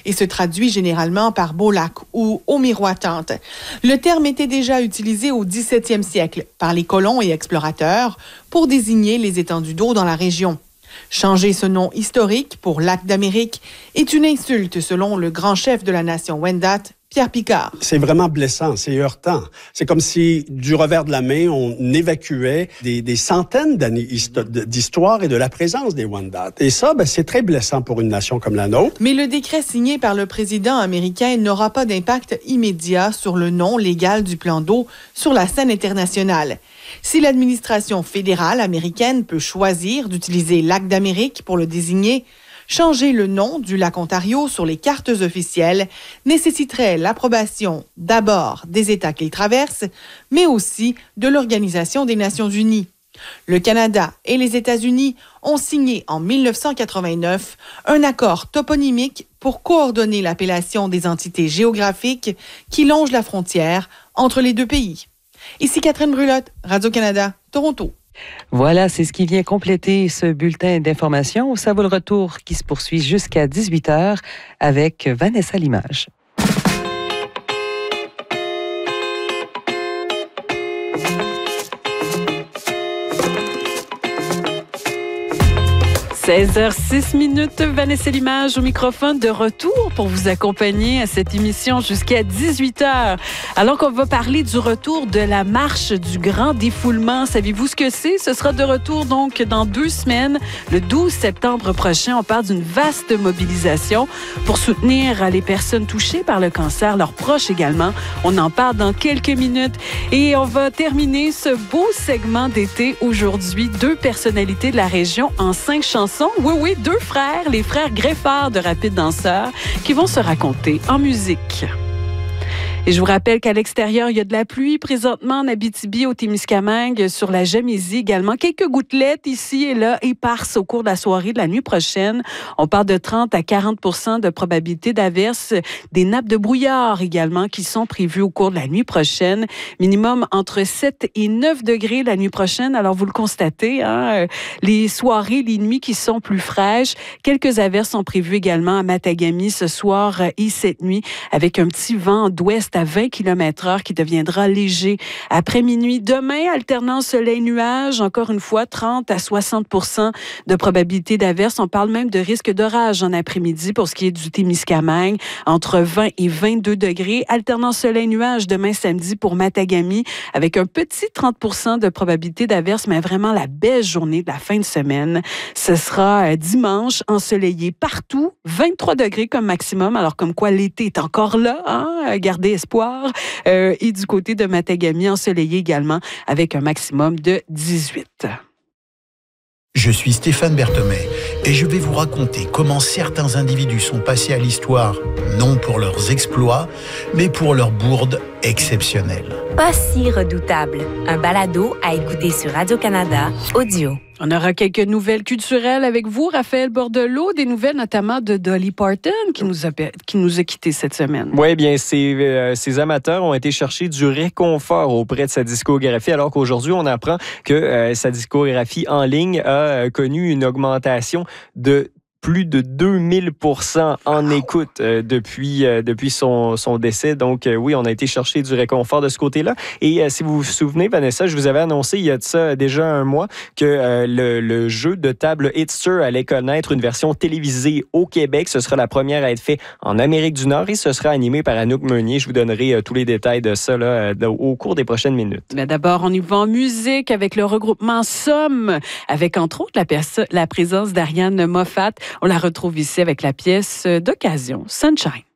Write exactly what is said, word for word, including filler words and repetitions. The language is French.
et se traduit généralement par beau lac ou eau miroitante. Le terme était déjà utilisé au dix-septième siècle par les colons et explorateurs pour désigner les étendues d'eau dans la région. Changer ce nom historique pour lac d'Amérique est une insulte selon le grand chef de la nation Wendat, Pierre Picard. C'est vraiment blessant, c'est heurtant. C'est comme si, du revers de la main, on évacuait des, des centaines d'années d'histoire et de la présence des Wendat. Et ça, ben, c'est très blessant pour une nation comme la nôtre. Mais le décret signé par le président américain n'aura pas d'impact immédiat sur le nom légal du plan d'eau sur la scène internationale. Si l'administration fédérale américaine peut choisir d'utiliser Lac d'Amérique pour le désigner, changer le nom du lac Ontario sur les cartes officielles nécessiterait l'approbation d'abord des États qu'il traverse, mais aussi de l'Organisation des Nations unies. Le Canada et les États-Unis ont signé en mille neuf cent quatre-vingt-neuf un accord toponymique pour coordonner l'appellation des entités géographiques qui longent la frontière entre les deux pays. Ici Catherine Brulotte, Radio-Canada, Toronto. Voilà, c'est ce qui vient compléter ce bulletin d'information. Ça vaut le retour qui se poursuit jusqu'à dix-huit heures avec Vanessa Limage. seize heures six minutes, Vanessa Limage au microphone de retour pour vous accompagner à cette émission jusqu'à dix-huit heures. Alors qu'on va parler du retour de la marche du grand défoulement. Savez-vous ce que c'est? Ce sera de retour donc dans deux semaines, le douze septembre prochain. On parle d'une vaste mobilisation pour soutenir les personnes touchées par le cancer, leurs proches également. On en parle dans quelques minutes. Et on va terminer ce beau segment d'été aujourd'hui. Deux personnalités de la région en cinq chansons. Oui, oui, deux frères, les frères Greffard de Rapides Danseurs, qui vont se raconter en musique. Et je vous rappelle qu'à l'extérieur, il y a de la pluie présentement en Abitibi, au Témiscamingue, sur la Gamésie également. Quelques gouttelettes ici et là, éparses au cours de la soirée de la nuit prochaine. On parle de trente à quarante pour cent de probabilité d'averse. Des nappes de brouillard également qui sont prévues au cours de la nuit prochaine. Minimum entre sept et neuf degrés la nuit prochaine. Alors, vous le constatez, hein, les soirées, les nuits qui sont plus fraîches. Quelques averses sont prévues également à Matagami ce soir et cette nuit, avec un petit vent d'ouest à vingt kilomètres heure qui deviendra léger après minuit. Demain, alternance soleil-nuage, encore une fois, trente à soixante pour cent de probabilité d'averse. On parle même de risque d'orage en après-midi pour ce qui est du Témiscamingue, entre vingt et vingt-deux degrés. Alternance soleil-nuage demain samedi pour Matagami, avec un petit trente pour cent de probabilité d'averse, mais vraiment la belle journée de la fin de semaine. Ce sera dimanche, ensoleillé partout, vingt-trois degrés comme maximum, alors comme quoi l'été est encore là, hein? Gardez espoir. Euh, et du côté de Matagami, ensoleillé également, avec un maximum de dix-huit. Je suis Stéphane Berthomé et je vais vous raconter comment certains individus sont passés à l'histoire, non pour leurs exploits, mais pour leurs bourdes exceptionnelles. Pas si redoutable. Un balado à écouter sur Radio-Canada, audio. On aura quelques nouvelles culturelles avec vous, Raphaël Bordelot, des nouvelles notamment de Dolly Parton qui nous a, qui nous a quittés cette semaine. Oui, bien, ces, euh, ces amateurs ont été chercher du réconfort auprès de sa discographie, alors qu'aujourd'hui, on apprend que euh, sa discographie en ligne a euh, connu une augmentation de plus de deux mille pour cent en écoute euh, depuis, euh, depuis son, son décès. Donc, euh, oui, on a été chercher du réconfort de ce côté-là. Et euh, si vous vous souvenez, Vanessa, je vous avais annoncé il y a de ça déjà un mois que euh, le, le jeu de table Hitster allait connaître une version télévisée au Québec. Ce sera la première à être faite en Amérique du Nord et ce sera animé par Anouk Meunier. Je vous donnerai euh, tous les détails de ça là, euh, de, au cours des prochaines minutes. Mais d'abord, on y va en musique avec le regroupement Somme, avec entre autres la, perso- la présence d'Ariane Moffat. On la retrouve ici avec la pièce d'occasion, Sunshine.